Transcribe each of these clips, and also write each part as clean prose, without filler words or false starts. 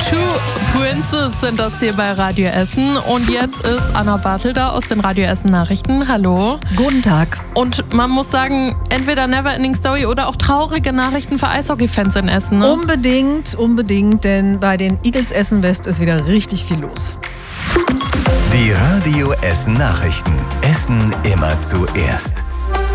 Two Princes sind das hier bei Radio Essen. Und jetzt ist Anna Bartel da aus den Radio Essen Nachrichten. Hallo. Guten Tag. Und man muss sagen, entweder Neverending Story oder auch traurige Nachrichten für Eishockey-Fans in Essen. Ne? Unbedingt, denn bei den Eagles Essen West ist wieder richtig viel los. Die Radio Essen Nachrichten. Essen immer zuerst.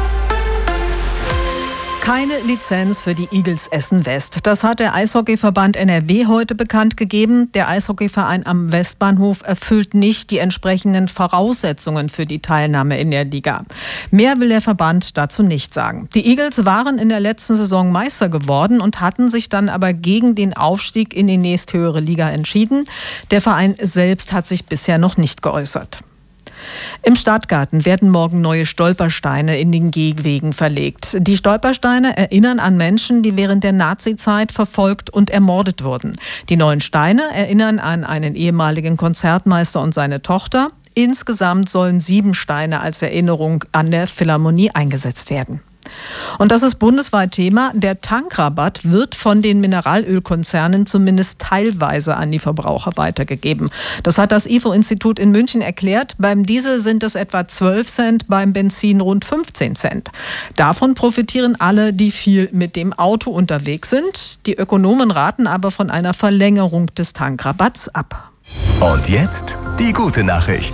Keine Lizenz für die Eagles Essen West. Das hat der Eishockeyverband NRW heute bekannt gegeben. Der Eishockeyverein am Westbahnhof erfüllt nicht die entsprechenden Voraussetzungen für die Teilnahme in der Liga. Mehr will der Verband dazu nicht sagen. Die Eagles waren in der letzten Saison Meister geworden und hatten sich dann aber gegen den Aufstieg in die nächsthöhere Liga entschieden. Der Verein selbst hat sich bisher noch nicht geäußert. Im Stadtgarten werden morgen neue Stolpersteine in den Gehwegen verlegt. Die Stolpersteine erinnern an Menschen, die während der Nazizeit verfolgt und ermordet wurden. Die neuen Steine erinnern an einen ehemaligen Konzertmeister und seine Tochter. Insgesamt sollen 7 Steine als Erinnerung an der Philharmonie eingesetzt werden. Und das ist bundesweit Thema. Der Tankrabatt wird von den Mineralölkonzernen zumindest teilweise an die Verbraucher weitergegeben. Das hat das IFO-Institut in München erklärt. Beim Diesel sind es etwa 12 Cent, beim Benzin rund 15 Cent. Davon profitieren alle, die viel mit dem Auto unterwegs sind. Die Ökonomen raten aber von einer Verlängerung des Tankrabatts ab. Und jetzt die gute Nachricht.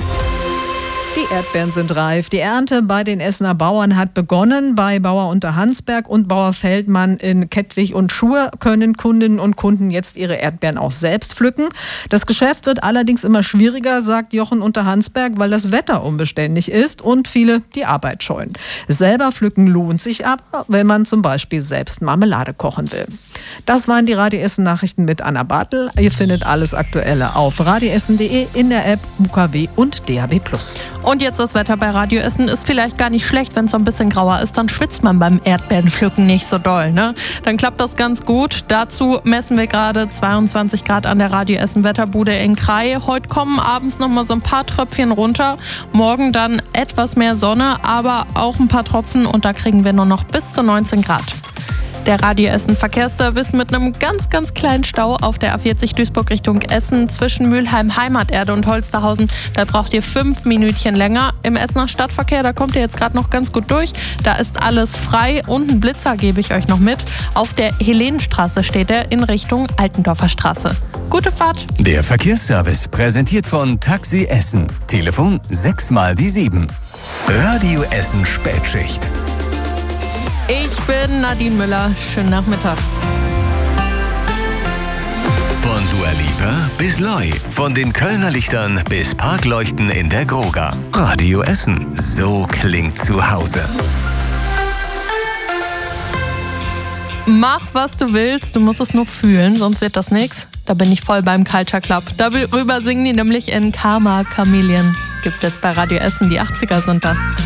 Die Erdbeeren sind reif. Die Ernte bei den Essener Bauern hat begonnen. Bei Bauer Unterhansberg und Bauer Feldmann in Kettwig und Schur können Kundinnen und Kunden jetzt ihre Erdbeeren auch selbst pflücken. Das Geschäft wird allerdings immer schwieriger, sagt Jochen Unterhansberg, weil das Wetter unbeständig ist und viele die Arbeit scheuen. Selber pflücken lohnt sich aber, wenn man zum Beispiel selbst Marmelade kochen will. Das waren die Radio Essen Nachrichten mit Anna Bartel. Ihr findet alles Aktuelle auf radioessen.de, in der App, UKW und DAB+. Und jetzt das Wetter bei Radio Essen ist vielleicht gar nicht schlecht, wenn es so ein bisschen grauer ist, dann schwitzt man beim Erdbeerenpflücken nicht so doll, ne? Dann klappt das ganz gut. Dazu messen wir gerade 22 Grad an der Radio Essen Wetterbude in Krai. Heute kommen abends noch mal so ein paar Tröpfchen runter. Morgen dann etwas mehr Sonne, aber auch ein paar Tropfen und da kriegen wir nur noch bis zu 19 Grad. Der Radio Essen Verkehrsservice mit einem ganz, ganz kleinen Stau auf der A40 Duisburg Richtung Essen zwischen Mülheim Heimaterde und Holsterhausen. Da braucht ihr 5 Minütchen länger. Im Essener Stadtverkehr, da kommt ihr jetzt gerade noch ganz gut durch. Da ist alles frei und einen Blitzer gebe ich euch noch mit. Auf der Helenenstraße steht er in Richtung Altendorfer Straße. Gute Fahrt! Der Verkehrsservice präsentiert von Taxi Essen. Telefon 6x7. Radio Essen Spätschicht. Ich bin Nadine Müller. Schönen Nachmittag. Von Dua Lipa bis Loi, von den Kölner Lichtern bis Parkleuchten in der Groga. Radio Essen, so klingt zu Hause. Mach, was du willst, du musst es nur fühlen, sonst wird das nichts. Da bin ich voll beim Culture Club. Darüber singen die nämlich in Karma Chameleon. Gibt's jetzt bei Radio Essen, die 80er sind das.